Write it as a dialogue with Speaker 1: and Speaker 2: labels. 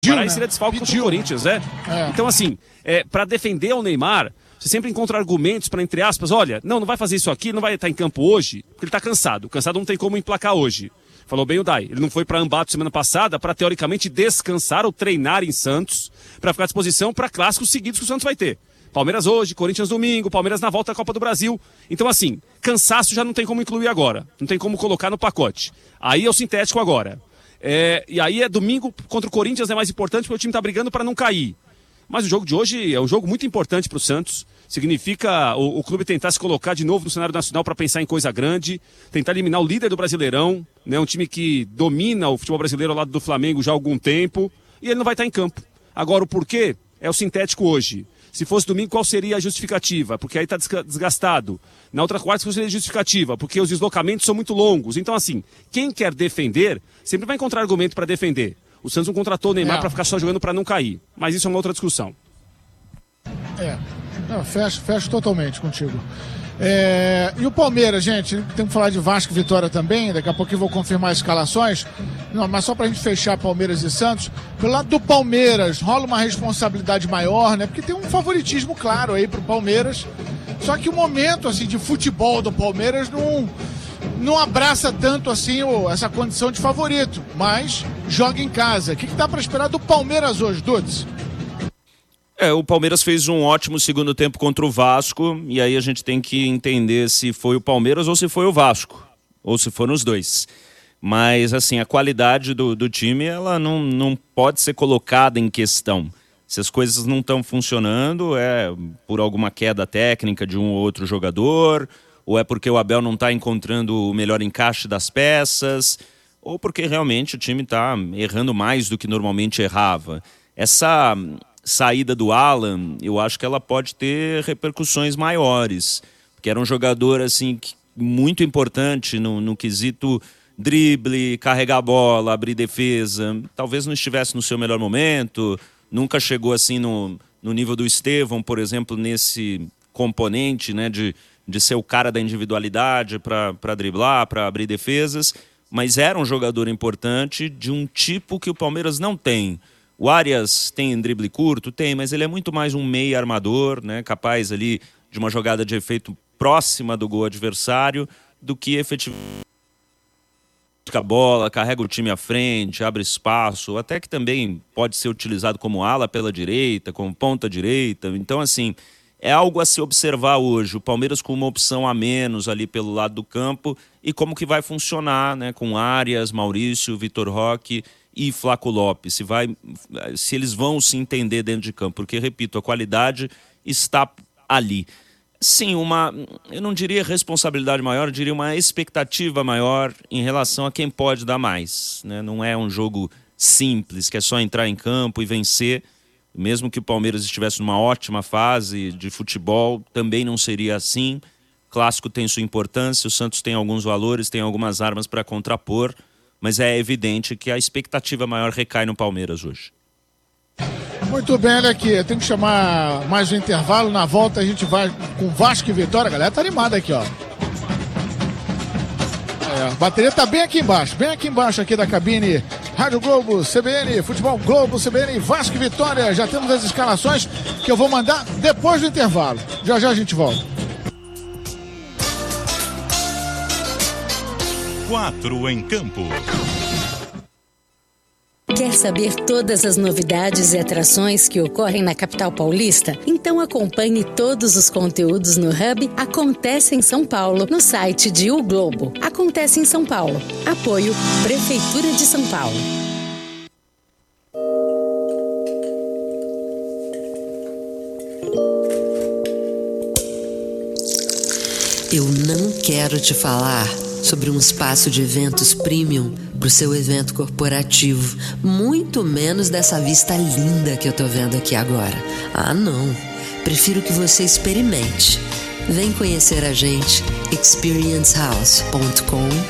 Speaker 1: Guimarães seria desfalque contra o Corinthians, né? Então, assim, para defender o Neymar, você sempre encontra argumentos para, entre aspas, olha, não vai fazer isso aqui, não vai estar em campo hoje, porque ele está cansado. Cansado não tem como emplacar hoje. Falou bem o Dai. Ele não foi para Ambato semana passada para, teoricamente, descansar ou treinar em Santos, para ficar à disposição para clássicos seguidos que o Santos vai ter. Palmeiras hoje, Corinthians domingo, Palmeiras na volta da Copa do Brasil. Então, assim, cansaço já não tem como incluir agora. Não tem como colocar no pacote. Aí é o sintético agora. E aí domingo contra o Corinthians é mais importante porque o time está brigando para não cair. Mas o jogo de hoje é um jogo muito importante para o Santos. Significa o clube tentar se colocar de novo no cenário nacional para pensar em coisa grande, tentar eliminar o líder do Brasileirão, né? Um time que domina o futebol brasileiro ao lado do Flamengo já há algum tempo, e ele não vai estar em campo. Agora, o porquê é o sintético hoje. Se fosse domingo, qual seria a justificativa? Porque aí está desgastado. Na outra quarta, qual seria a justificativa? Porque os deslocamentos são muito longos. Então, assim, quem quer defender, sempre vai encontrar argumento para defender. O Santos não contratou o Neymar para ficar só jogando para não cair. Mas isso é uma outra discussão.
Speaker 2: Não, fecho totalmente contigo. E o Palmeiras, gente, tem que falar de Vasco e Vitória também, daqui a pouco eu vou confirmar as escalações. Não, mas só pra gente fechar Palmeiras e Santos, pelo lado do Palmeiras, rola uma responsabilidade maior, né? Porque tem um favoritismo claro aí pro Palmeiras. Só que o momento, assim, de futebol do Palmeiras não abraça tanto, assim, essa condição de favorito, mas joga em casa. O que dá pra esperar do Palmeiras hoje, Dudes?
Speaker 3: O Palmeiras fez um ótimo segundo tempo contra o Vasco, e aí a gente tem que entender se foi o Palmeiras ou se foi o Vasco, ou se foram os dois. Mas, assim, a qualidade do time, ela não pode ser colocada em questão. Se as coisas não estão funcionando, é por alguma queda técnica de um ou outro jogador, ou é porque o Abel não está encontrando o melhor encaixe das peças, ou porque realmente o time está errando mais do que normalmente errava. Essa saída do Alan, eu acho que ela pode ter repercussões maiores, porque era um jogador assim, muito importante no quesito drible, carregar a bola, abrir defesa. Talvez não estivesse no seu melhor momento, nunca chegou assim no nível do Estevão, por exemplo, nesse componente, né, de ser o cara da individualidade para driblar, para abrir defesas, mas era um jogador importante de um tipo que o Palmeiras não tem. O Arias tem drible curto? Tem, mas ele é muito mais um meia armador, né, capaz ali de uma jogada de efeito próxima do gol adversário, do que efetivamente a bola, carrega o time à frente, abre espaço, até que também pode ser utilizado como ala pela direita, como ponta direita. Então, assim, é algo a se observar hoje. O Palmeiras com uma opção a menos ali pelo lado do campo e como que vai funcionar, né, com Arias, Maurício, Vitor Roque e Flaco Lopes, se eles vão se entender dentro de campo, porque, repito, a qualidade está ali. Sim, eu não diria responsabilidade maior, eu diria uma expectativa maior em relação a quem pode dar mais, né? Não é um jogo simples, que é só entrar em campo e vencer. Mesmo que o Palmeiras estivesse numa ótima fase de futebol, também não seria assim. O clássico tem sua importância, o Santos tem alguns valores, tem algumas armas para contrapor, mas é evidente que a expectativa maior recai no Palmeiras hoje.
Speaker 2: Muito bem, olha aqui, tem que chamar mais um intervalo, na volta a gente vai com Vasco e Vitória, a galera tá animada aqui, ó. A bateria tá bem aqui embaixo aqui da cabine Rádio Globo, CBN, Futebol Globo, CBN, Vasco e Vitória. Já temos as escalações que eu vou mandar depois do intervalo. Já a gente volta.
Speaker 4: 4 em campo.
Speaker 5: Quer saber todas as novidades e atrações que ocorrem na capital paulista? Então acompanhe todos os conteúdos no Hub Acontece em São Paulo, no site de O Globo. Acontece em São Paulo. Apoio Prefeitura de São Paulo.
Speaker 6: Eu não quero te falar sobre um espaço de eventos premium para o seu evento corporativo, muito menos dessa vista linda que eu tô vendo aqui agora. Ah, não. Prefiro que você experimente. Vem conhecer a gente, experiencehouse.com.br.